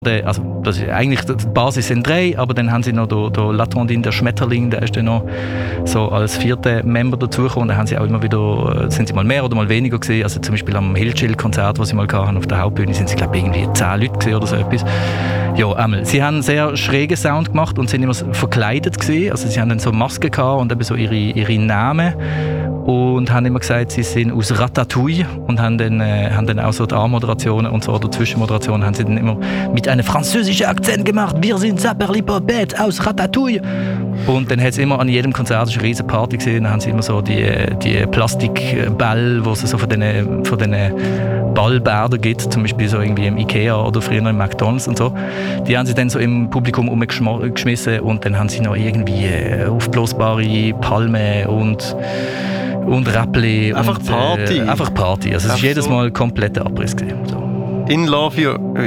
Also das ist eigentlich die Basis sind 3, aber dann haben sie noch der Latondin, der Schmetterling, der ist dann noch so als 4. Member dazugekommen. Da haben sie auch immer wieder, sind sie mal mehr oder mal weniger gesehen. Also zum Beispiel am Hillchill-Konzert, das sie mal hatten, auf der Hauptbühne, sind sie glaube ich irgendwie 10 Leute gesehen oder so etwas. Ja, einmal. Sie haben einen sehr schrägen Sound gemacht und sind immer verkleidet gesehen. Also sie haben dann so Masken gehabt und eben so ihre Namen. Und haben immer gesagt, sie sind aus Ratatouille und haben dann auch so die A-Moderationen und so oder Zwischenmoderationen haben sie dann immer mit einem französischen Akzent gemacht. Wir sind Saperlipopette aus Ratatouille. Und dann hat es immer an jedem Konzert eine riesige Party gesehen. Dann haben sie immer so die Plastikbälle, wo es so von diesen Ballbäder gibt, zum Beispiel so irgendwie im Ikea oder früher noch im McDonald's und so. Die haben sie dann so im Publikum umgeschmissen und dann haben sie noch irgendwie aufblasbare Palmen und Rappli. Einfach und, Party. Einfach Party. Also es ist jedes Mal kompletter Abriss gewesen. So. In love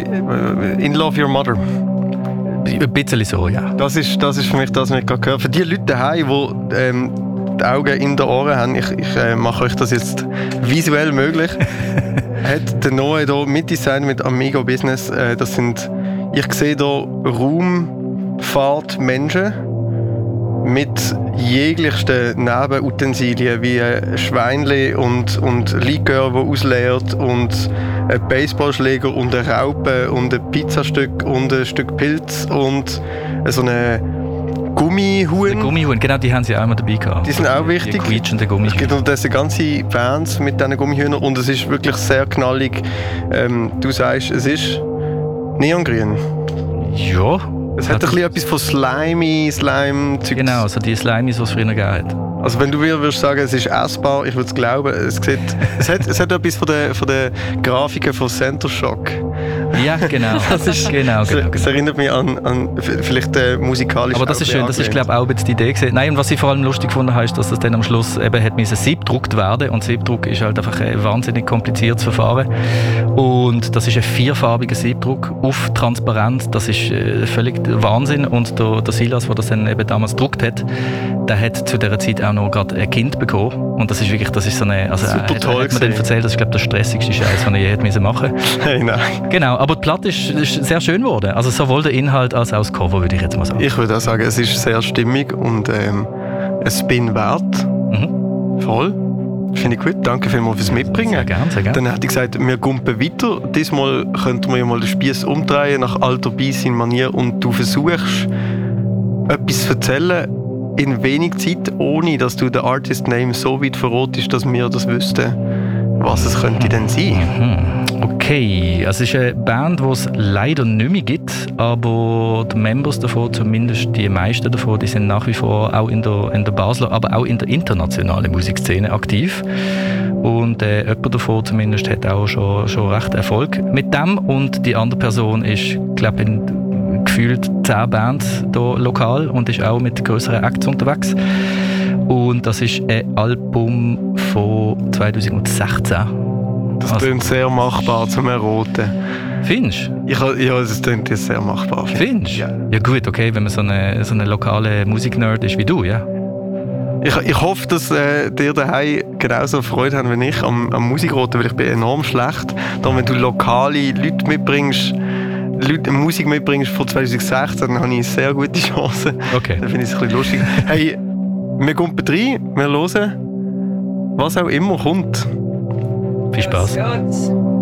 your mother. Ein bisschen so, ja. Das ist für mich das, was ich gerade gehört habe. Für die Leute daheim, die die Augen in den Ohren haben, ich mache euch das jetzt visuell möglich, hat der Noe hier mitdesignt mit Amigo Business. Ich sehe hier Raumfahrtmenschen mit jeglichsten Nebenutensilien wie Schweinli und Likör, die ausleert und ein Baseballschläger und eine Raupe und ein Pizzastück und ein Stück Pilz und so eine Gummihuhn. Gummihuhn, genau, die haben sie auch immer dabei gehabt. Die sind auch wichtig. Die quietschenden Gummihuhn. Es gibt unterdessen ganze Bands mit diesen Gummihühnern und es ist wirklich sehr knallig. Du sagst, es ist neongrün. Ja. Es hat ein bisschen etwas von Slime. Genau, so die Slimies, die es früher gegeben hat. Also wenn du würdest sagen, es ist essbar, ich würde es glauben. Es hat etwas von der Grafiken von Center Shock. Ja, genau. Das erinnert mich an vielleicht musikalisch. Aber das ist schön, das ist glaube ich auch die Idee gewesen. Nein, und was ich vor allem lustig gefunden habe, ist, dass das dann am Schluss eben hat siebdruckt werden und Siebdruck ist halt einfach ein wahnsinnig kompliziertes Verfahren. Und das ist ein 4farbiger Siebdruck auf transparent, das ist völlig Wahnsinn. Und der Silas, der das dann eben damals gedruckt hat, der hat zu dieser Zeit auch noch gerade ein Kind bekommen. Und das ist wirklich, das ist so eine, also super toll hat mir dann erzählt, das ist glaube der stressigste Scheiß, den er je hätte machen müssen. Hey, nein. Genau, aber die Platte ist sehr schön geworden. Also sowohl der Inhalt als auch das Cover, würde ich jetzt mal sagen. Ich würde auch sagen, es ist sehr stimmig und ein Spin wert. Mhm. Voll. Finde ich gut. Danke vielmals fürs Mitbringen. Sehr gerne, sehr gerne. Dann hätte ich gesagt, wir gumpen weiter. Diesmal könnten wir ja mal den Spieß umdrehen nach alter Beissin-Manier und du versuchst, etwas zu erzählen in wenig Zeit, ohne dass du den Artist-Name so weit verratest, dass wir das wüssten, was es könnte denn sein. Okay, also es ist eine Band, die es leider nicht mehr gibt, aber die Members davon, zumindest die meisten davon, die sind nach wie vor auch in der Basler, aber auch in der internationalen Musikszene aktiv. Und jemand davon zumindest hat auch schon recht Erfolg mit dem. Und die andere Person ist, glaube ich, gefühlt 10 Bands hier lokal und ist auch mit grösseren Acts unterwegs. Und das ist ein Album von 2016. Das klingt sehr machbar zum Erraten. Findest du? Ja, es klingt jetzt sehr machbar. Findest du? Ja gut, okay, wenn man so eine lokale Musiknerd ist wie du, ja. Ich hoffe, dass dir daheim genauso Freude haben wie ich am Musikroten, weil ich bin enorm schlecht. Dann, wenn du lokale Leute mitbringst, Musik mitbringst von 2016, dann habe ich eine sehr gute Chance. Okay. Dann finde ich es ein bisschen lustig. Hey, wir kommen rein, wir hören, was auch immer kommt. Viel Spaß.